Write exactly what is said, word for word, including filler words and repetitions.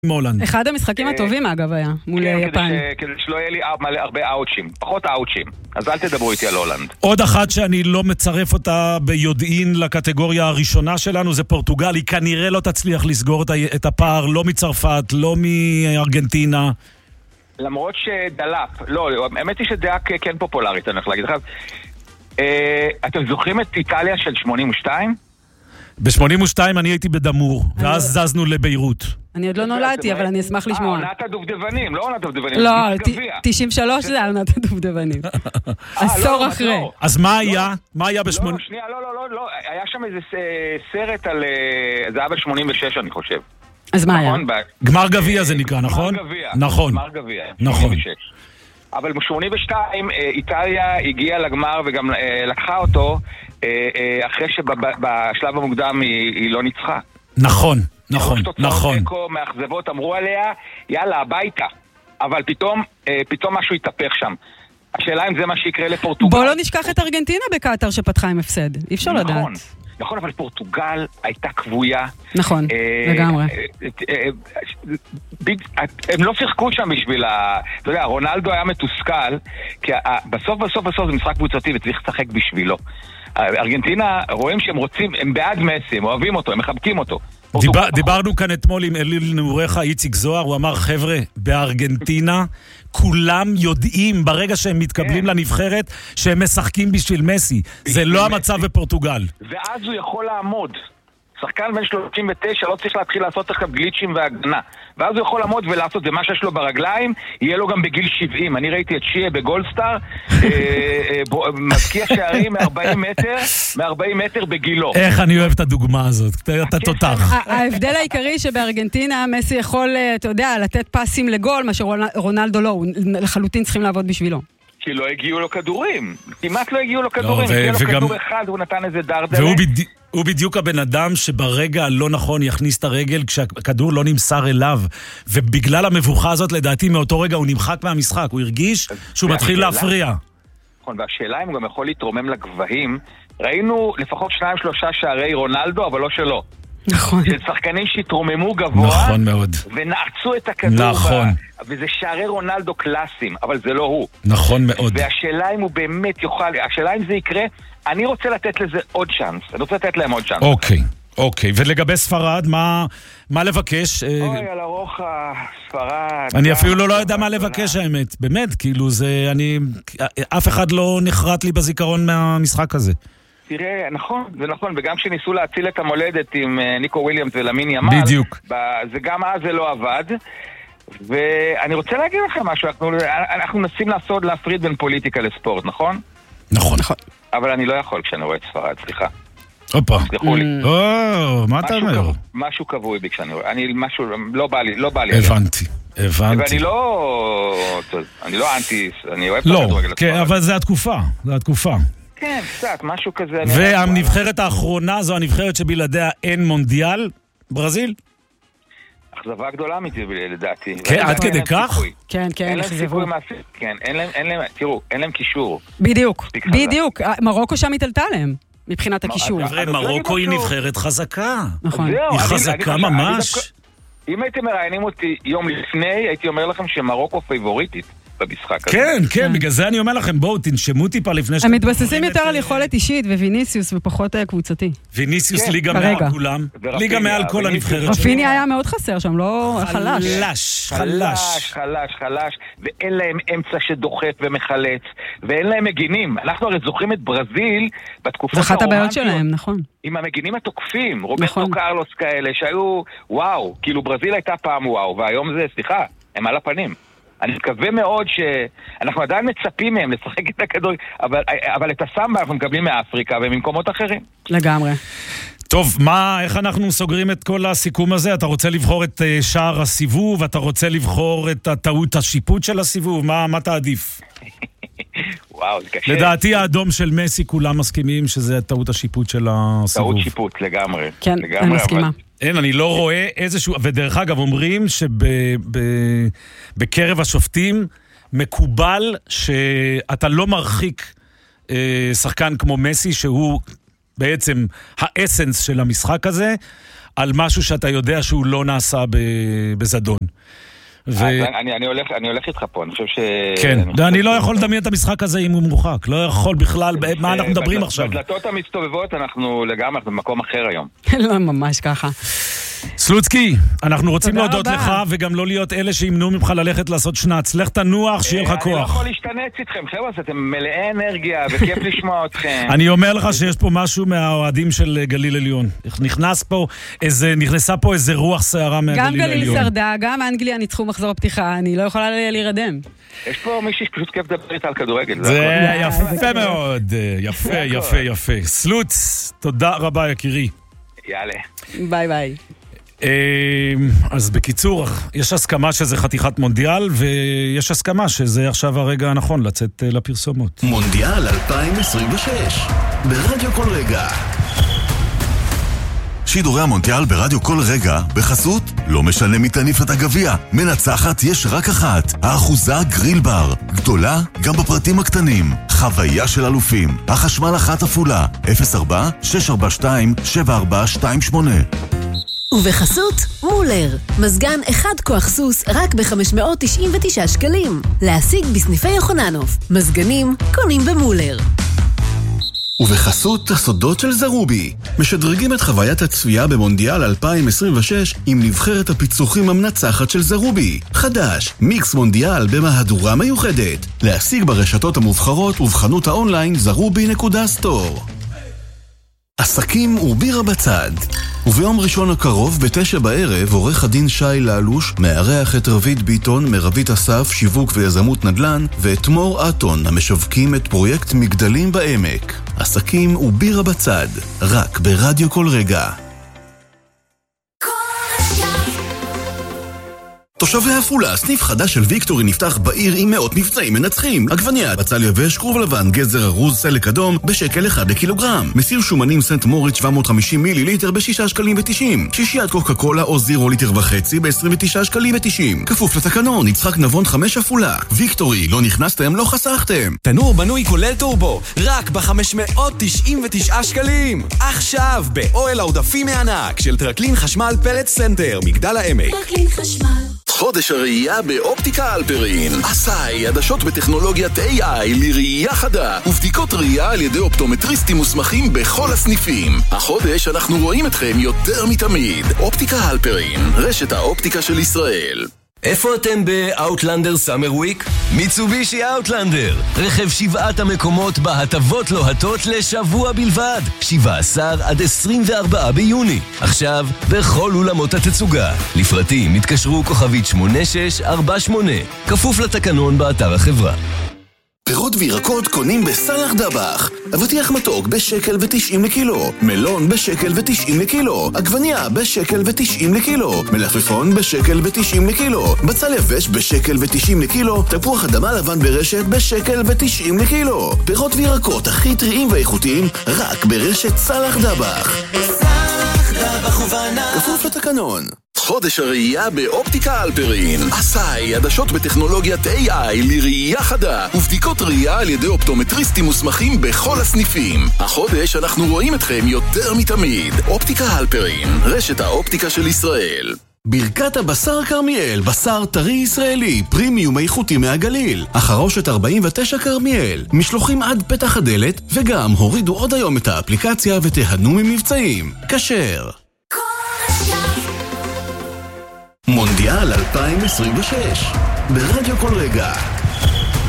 הולנד. אחד המשחקים הטובים אגב היה, מול יפן. כדי שלא יהיה לי הרבה אאוצ'ים, פחות אאוצ'ים. אז אל תדברו איתי על הולנד. עוד אחת שאני לא מצרף אותה ביודעין לקטגוריה הראשונה שלנו, זה פורטוגל. היא כנראה לא תצליח לסגור את הפער, לא מצרפת, לא מארגנטינה. למרות שדלאפ, לא, האמת היא שדעה כן פופולרית, אני הולך להגיד לך. אתם זוכרים את איטליה של שמונים ושתיים? ב-שמונים ושתיים אני הייתי בדמור, ואז זזנו לביירות. אני עוד לא נולדתי, אבל אני אשמח לשמוע. עונת הדובדבנים, לא עונת הדובדבנים. לא, תשעים ושלוש זה עונת הדובדבנים. עשור אחרי. אז מה היה? מה היה בשמונים? לא, שנייה, לא, לא, לא, היה שם איזה סרט על... זה היה ב-שמונים ושש, אני חושב. אז מה היה? גמר גביע זה נקרא, נכון? גמר גביע. נכון. גמר גביע. נכון. אבל ב-שמונים ושתיים איטליה הגיעה לגמר וגם לקחה אותו אחרי שבשלב המוקדם היא לא ניצחה. נכון, נכון, נכון. מאכזבות אמרו עליה, יאללה, הביתה. אבל פתאום, פתאום משהו יתהפך שם. השאלה אם זה מה שיקרה לפורטוגל. בוא לא נשכח את ארגנטינה בקטר שפתחה עם הפסד. אי אפשר לדעת. נכון, נכון, אבל פורטוגל הייתה קבויה. נכון, לגמרי. הם לא שיחקו שם בשביל ה... אתה יודע, רונלדו היה מתוסכל, כי בסוף בסוף בסוף זה משחק קבוצתי וצריך לשחק בשבילו. ארגנטינה רואים שהם רוצים, הם בעד מסי, הם אוהבים אותו, הם מחבקים אותו. דיבר, דיברנו כאן אתמול עם אליל נעוריך, איציק זוהר, הוא אמר, חבר'ה, בארגנטינה כולם יודעים ברגע שהם מתקבלים לנבחרת שהם משחקים בשביל מסי. זה לא המצב בפורטוגל. ואז הוא יכול לעמוד. שחקן בן שלושים ותשע לא צריך להתחיל לעשות לך גליצ'ים והגנה. ואז הוא יכול לעמוד ולעשות זה מה שיש לו ברגליים, יהיה לו גם בגיל שבעים. אני ראיתי את שיה בגולדסטאר, מזקיע שערים מ-ארבעים מטר, מ-ארבעים מטר בגילו. איך אני אוהב את הדוגמה הזאת, אתה תותח. ההבדל העיקרי שבארגנטינה מסי יכול, אתה יודע, לתת פסים לגול, מה שרונלדו לא, לחלוטין צריכים לעבוד בשבילו. כי לא הגיעו לו כדורים. כמעט לא הגיעו לו כדורים. הגיעו לו כדור אחד, הוא נתן איזה דרדלה. והוא בדיוק הבן אדם שברגע הלא נכון יכניס את הרגל כשהכדור לא נמסר אליו. ובגלל המבוכה הזאת, לדעתי, מאותו רגע הוא נמחק מהמשחק. הוא הרגיש שהוא מתחיל להפריע. נכון, והשאלה אם הוא גם יכול להתרומם לגבהים. ראינו לפחות שניים שלושה שערי רונלדו, אבל לא שלו. נכון. של שחקנים שהתרוממו גבוה. נכון מאוד. ונעצו את הכדור. נכון. וזה שערי רונלדו קלאסיים, אבל זה לא הוא. נכון מאוד. והשאלה אם הוא באמת יוכל, השאלה אם זה יקרה, אני רוצה לתת לזה עוד צ'אנס. אני רוצה לתת להם עוד צ'אנס. אוקיי, אוקיי. ולגבי ספרד, מה, מה לבקש? אוי, על הרוח ספרד. אני אפילו לא, לא יודע מה לבקש, האמת. באמת, כאילו זה, אני, אף אחד לא נחרט לי בזיכרון מהמשחק הזה. תראה, נכון, זה נכון, וגם כשניסו להציל את המולדת עם ניקו וויליאמס ולמין ימל, בדיוק. זה גם אז זה לא עבד. ואני רוצה להגיד לכם משהו, אנחנו, אנחנו נסים לעשות, להפריד בין פוליטיקה לספורט, נכון? נכון, נכון. אבל אני לא יכול כשאני רואה את ספרד, סליחה. הופה. סליחו לי. או, מה אתה אומר? משהו קבוי בי כשאני רואה, אני משהו, לא בא לי, לא בא לי. הבנתי, הבנתי. ואני לא, אני לא אנטי, אני אוהב לא, כן, אבל זה התקופה, זה התקופה. כן, קצת, משהו כזה. והנבחרת האחרונה זו הנבחרת שבלעדיה אין מונדיאל, ברזיל? אכזבה גדולה מזה לדעתי. כן, עד כדי כך? כן, כן, אין להם סיכוי מעשי. כן, אין להם, תראו, אין להם קישור. בדיוק, בדיוק. מרוקו שם התעלתה להם, מבחינת הקישור. מרוקו היא נבחרת חזקה. נכון. היא חזקה ממש. אם הייתם מראיינים אותי יום לפני, הייתי אומר לכם שמרוקו פייבוריטית במשחק הזה. כן, כן, בגלל זה אני אומר לכם, בואו, תנשמו טיפה לפני שאתם... הם מתבססים יותר על יכולת אישית וויניסיוס ופחות קבוצתי. ויניסיוס ליגה מעל כולם. ליגה מעל כל הנבחרת. רפיני היה מאוד חסר שם, לא חלש. חלש, חלש. חלש, חלש. ואין להם אמצע שדוחף ומחלץ. ואין להם מגינים. אנחנו הרי זוכרים את ברזיל בתקופות הרומנטיות. זה אחת הבעיות שלהם, נכון. עם המגינים התוקפים, רוברטו קרלוס כאלה, שהיו וואו. כאילו ברזיל הייתה פעם וואו, והיום זה, סליחה, הם על הפנים. אני מקווה מאוד שאנחנו עדיין מצפים מהם לשחק את הכדור, אבל, אבל את הסמבה אנחנו מקבלים מאפריקה וממקומות אחרים. לגמרי. טוב, מה, איך אנחנו סוגרים את כל הסיכום הזה? אתה רוצה לבחור את שער הסיבוב, אתה רוצה לבחור את הטעות השיפוט של הסיבוב, מה, מה תעדיף? וואו, זה קשה. לדעתי האדום של מסי כולם מסכימים שזה טעות השיפוט של הסיבוב. טעות שיפוט לגמרי. כן, לגמרי, אני מסכימה. אבל... אין, אני לא רואה איזשהו... ודרך אגב, אומרים שבקרב השופטים מקובל שאתה לא מרחיק אה, שחקן כמו מסי, שהוא בעצם האסנס של המשחק הזה, על משהו שאתה יודע שהוא לא נעשה בזדון. ו... אני, אני, הולך, אני הולך איתך פה, אני חושב ש... כן, אני, חושב אני לא יכול לדמיין את המשחק הזה אם הוא מורחק, לא יכול בכלל, מה אנחנו מדברים עכשיו? בדלתות המצטובבות אנחנו לגמרי במקום אחר היום. לא ממש ככה. סלוצקי, אנחנו רוצים להודות לך וגם לא להיות אלה שימנעו ממך ללכת לעשות שנץ. לך תנוח, שיהיה לך כוח. אני לא יכול להשתנץ איתכם, חבר'ה, אתם מלאי אנרגיה וכיף לשמוע אתכם. אני אומר לך שיש פה משהו מהאוהדים של גליל עליון. נכנס פה איזה, נכנסה פה איזה רוח שערה מהגליל העליון. גם גליל שרדה, גם אנגליה ניצחו מחזור פתיחה, אני לא יכולה להירדם. יש פה מישהי שפשוט כיף לדבר איתה על כדורגל. זה יפה מאוד, יפה, יפה, יפה. סלוץ, תודה רבה יקירי. יאללה. ביי ביי. אז בקיצור, יש הסכמה שזה חתיכת מונדיאל, ויש הסכמה שזה עכשיו הרגע הנכון לצאת לפרסומות. מונדיאל אלפיים עשרים ושש ברדיו כל רגע. שידורי המונדיאל ברדיו כל רגע בחסות לא משנה מי תניף את הגביע, מנצחת יש רק אחת, האחוזה גריל בר, גדולה גם בפרטים הקטנים, חוויה של אלופים, החשמל אחת אפולה, אפס ארבע שש ארבע שתיים שבע ארבע שתיים שמונה. ובחסות מולר, מזגן אחד כוח סוס רק ב-חמש מאות תשעים ותשעה שקלים, להשיג בסניפי יוחננוף, מזגנים קונים במולר. ובחסות הסודות של זרובי, משדרגים את חוויית הצפייה במונדיאל אלפיים עשרים ושש עם נבחרת הפיצוחים המנצחת של זרובי. חדש, מיקס מונדיאל במהדורה מיוחדת. להשיג ברשתות המובחרות ובחנות האונליין זרובי נקודה סטור. עסקים ובירה בצד. וביום ראשון הקרוב בתשע בערב עורך הדין שי ללוש מארח את רבית ביטון מרבית אסף שיווק ויזמות נדל"ן ואת מור אטון המשווקים את פרויקט מגדלים בעמק. עסקים ובירה בצד, רק ברדיו כל רגע. תושבי עפולה, סניף חדש של ויקטורי נפתח בעיר עם מאות מבצעים מנצחים. עגבנייה, בצל יבש, כרוב לבן, גזר ארוז, סלק אדום, בשקל אחד לקילוגרם. מסיר שומנים סנט מוריץ שבע מאות וחמישים מיליליטר בשישה שקלים ותשעים. שישיית קוקה קולה או זירו ליטר וחצי ב-עשרים ותשעה שקלים ותשעים. כפוף לתקנון, יצחק נבון חמש עפולה. ויקטורי, לא נכנסתם, לא חסכתם. תנור בנוי כולל טורבו, רק ב-חמש מאות תשעים ותשעה שקלים. עכשיו, באוהל העודפים מענק של טרקלין חשמל פלט סנטר, מגדל העמק. טרקלין חשמל. חודש הראייה באופטיקה אלפרין. עשאי, עדשות בטכנולוגיית איי איי לראייה חדה ובדיקות ראייה על ידי אופטומטריסטים מוסמכים בכל הסניפים. החודש אנחנו רואים אתכם יותר מתמיד. אופטיקה אלפרין, רשת האופטיקה של ישראל. איפה אתם באוטלנדר סאמר וויק? מיצובישי אוטלנדר, רכב שבעת המקומות בהטבות לוהטות לשבוע בלבד, שבעה עשר עד עשרים וארבעה ביוני. עכשיו בכל אולמות התצוגה. לפרטים התקשרו כוכבית שמונה שש ארבע שמונה, כפוף לתקנון באתר החברה. פירות וירקות קונים בסלח דבח. אבטיח מתוק בשקל ותשעים לקילו, מלון בשקל ותשעים לקילו, עגבניה בשקל ותשעים לקילו, מלפפון בשקל ותשעים לקילו, בצל יבש בשקל ותשעים לקילו, תפוח אדמה לבן ברשת בשקל ותשעים לקילו. פירות וירקות הכי טריים ואיכותיים רק ברשת סלח דבח. סלח דבח ובנה, כפוף לתקנון. חודש הראייה באופטיקה אלפרין. עשאי, עדשות בטכנולוגיית איי איי לראייה חדה ובדיקות ראייה על ידי אופטומטריסטים מוסמכים בכל הסניפים. החודש אנחנו רואים אתכם יותר מתמיד. אופטיקה אלפרין, רשת האופטיקה של ישראל. ברכת הבשר קרמיאל, בשר טרי ישראלי, פרימיום איכותי מהגליל. החרושת ארבעים ותשע קרמיאל, משלוחים עד פתח הדלת, וגם הורידו עוד היום את האפליקציה ותיהנו ממבצעים. כשר. מונדיאל אלפיים עשרים ושש ברדיו כל רגע.